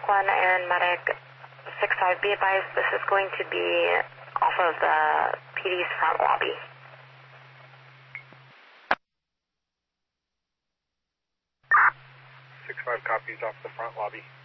1 and medic 65, be advised this is going to be off of the PD's front lobby. 65 copies off the front lobby.